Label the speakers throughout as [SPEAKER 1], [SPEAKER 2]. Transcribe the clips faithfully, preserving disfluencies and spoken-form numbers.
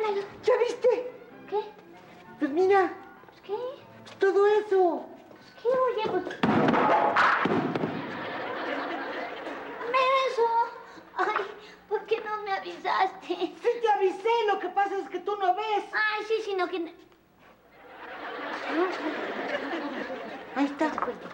[SPEAKER 1] míralo.
[SPEAKER 2] ¿Ya viste?
[SPEAKER 1] ¿Qué?
[SPEAKER 2] Pues mira.
[SPEAKER 1] Pues, ¿qué?
[SPEAKER 2] Pues todo eso.
[SPEAKER 1] Pues, ¿qué? Oye, pues... ¡Menso! Ay, ¿por qué no me avisaste?
[SPEAKER 2] Sí te avisé, lo que pasa es que tú no ves.
[SPEAKER 1] Ay, sí, sino que...
[SPEAKER 2] Ahí está.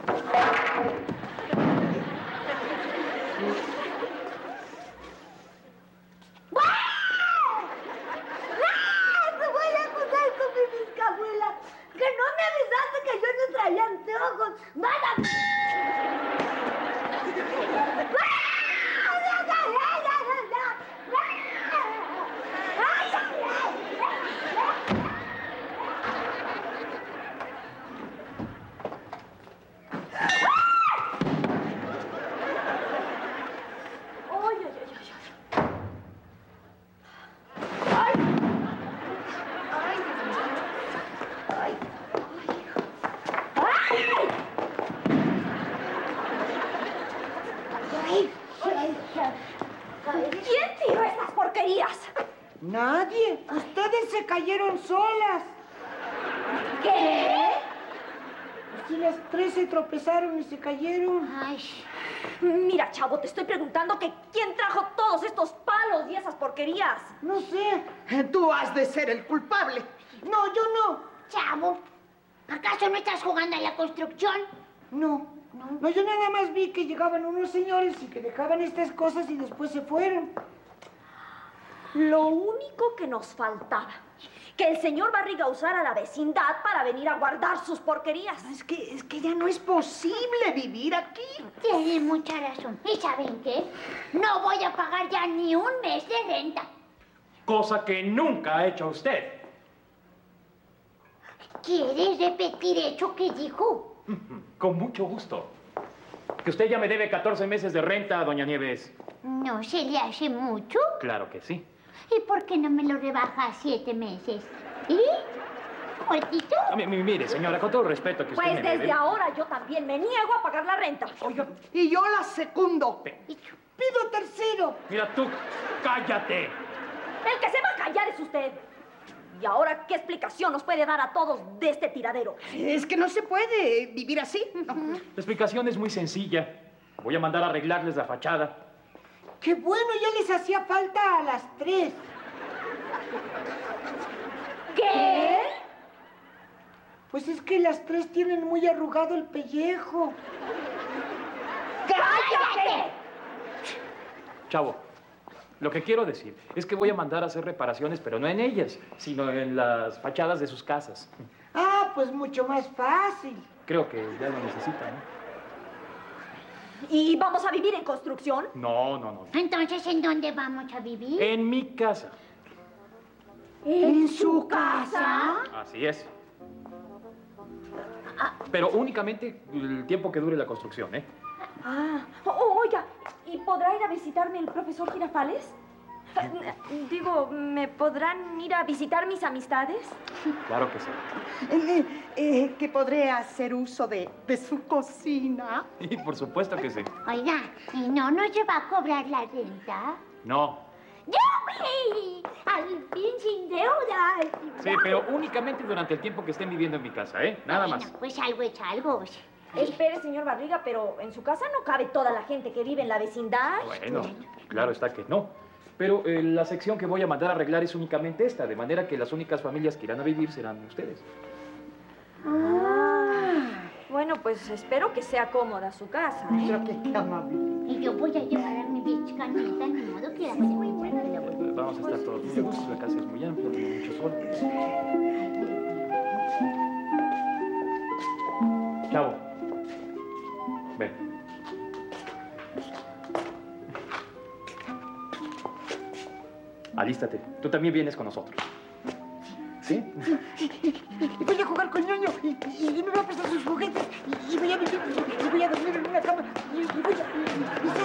[SPEAKER 1] ¡Que no me avisaste que yo no traía anteojos! ¡Mátame! ¿Quién tiró estas porquerías?
[SPEAKER 2] Nadie. Ustedes se cayeron solas.
[SPEAKER 1] ¿Qué?
[SPEAKER 2] Sí, las tres se tropezaron y se cayeron.
[SPEAKER 1] Ay,
[SPEAKER 3] Mira, chavo, te estoy preguntando que quién trajo todos estos palos y esas porquerías.
[SPEAKER 2] No sé.
[SPEAKER 4] Tú has de ser el culpable.
[SPEAKER 2] No, yo no.
[SPEAKER 1] chavo, ¿acaso no estás jugando a la construcción?
[SPEAKER 2] No, no. No, yo nada más vi que llegaban unos señores y que dejaban estas cosas y después se fueron.
[SPEAKER 3] Lo único que nos faltaba, que el señor Barriga usara la vecindad para venir a guardar sus porquerías.
[SPEAKER 4] Es que, es que ya no es posible vivir aquí.
[SPEAKER 1] Tiene mucha razón. ¿Y saben qué? No voy a pagar ya ni un mes de renta.
[SPEAKER 5] Cosa que nunca ha hecho usted.
[SPEAKER 1] ¿Quieres repetir eso que dijo?
[SPEAKER 5] Con mucho gusto. Que usted ya me debe catorce meses de renta, doña Nieves.
[SPEAKER 1] ¿No se le hace mucho?
[SPEAKER 5] Claro que sí.
[SPEAKER 1] ¿Y por qué no me lo rebaja a siete meses? ¿Y? ¿Cortito?
[SPEAKER 5] Ah, mi- mi- Mire, señora, con todo el respeto que usted
[SPEAKER 3] Pues
[SPEAKER 5] me
[SPEAKER 3] desde
[SPEAKER 5] debe...
[SPEAKER 3] ahora yo también me niego a pagar la renta.
[SPEAKER 5] Oiga,
[SPEAKER 4] Y yo la secundo.
[SPEAKER 2] Pido tercero.
[SPEAKER 5] mira tú, cállate.
[SPEAKER 3] El que se va a callar es usted. ¿Y ahora qué explicación nos puede dar a todos de este tiradero?
[SPEAKER 4] Es que no se puede vivir así. No.
[SPEAKER 5] La explicación es muy sencilla. Voy a mandar a arreglarles la fachada.
[SPEAKER 2] Qué bueno, ya les hacía falta a las tres.
[SPEAKER 3] ¿Qué?
[SPEAKER 2] Pues es que las tres tienen muy arrugado el pellejo.
[SPEAKER 3] ¡Cállate!
[SPEAKER 5] Chavo, lo que quiero decir es que voy a mandar a hacer reparaciones, pero no en ellas, sino en las fachadas de sus casas.
[SPEAKER 2] Ah, pues mucho más fácil.
[SPEAKER 5] Creo que ya lo necesitan, ¿no?
[SPEAKER 3] ¿Y vamos a vivir en construcción?
[SPEAKER 5] No, no, no.
[SPEAKER 1] Entonces, ¿en dónde vamos a vivir?
[SPEAKER 5] En mi casa.
[SPEAKER 3] ¿En su casa?
[SPEAKER 5] Así es. Pero únicamente el tiempo que dure la construcción, ¿eh?
[SPEAKER 3] Ah, oh, oiga, ¿y podrá ir a visitarme el profesor Girafales? Eh, Digo, ¿me podrán ir a visitar mis amistades?
[SPEAKER 5] Claro que sí.
[SPEAKER 4] Eh, eh, que podré hacer uso de, de su cocina.
[SPEAKER 5] Y por supuesto que sí.
[SPEAKER 1] Oiga, ¿y no nos va a cobrar la renta?
[SPEAKER 5] No.
[SPEAKER 1] ¡Yupi! ¡Al fin sin deudas!
[SPEAKER 5] Sí, pero únicamente durante el tiempo que estén viviendo en mi casa, ¿eh? Nada
[SPEAKER 1] Bueno,
[SPEAKER 5] más.
[SPEAKER 1] pues algo es algo.
[SPEAKER 3] Espere, señor Barriga, pero en su casa no cabe toda la gente que vive en la vecindad.
[SPEAKER 5] Bueno, claro está que no. Pero eh, la sección que voy a mandar a arreglar es únicamente esta, de manera que las únicas familias que irán a vivir serán ustedes.
[SPEAKER 3] Ah, bueno, pues espero que sea cómoda su casa, ¿eh?
[SPEAKER 4] Pero qué, qué amable.
[SPEAKER 1] Y yo voy a llevar a mi bizcanita, ni modo que la voy a encontrar en la bolsa.
[SPEAKER 5] Vamos a estar todos muy a gusto, la casa es muy amplia, tiene mucho sol. Chavo, ven. Alístate, tú también vienes con nosotros. ¿Sí?
[SPEAKER 2] Y voy a jugar con ñoño y, y, y me va a prestar sus juguetes y, y voy a vivir y voy a dormir en una cama y, y voy a... y- y-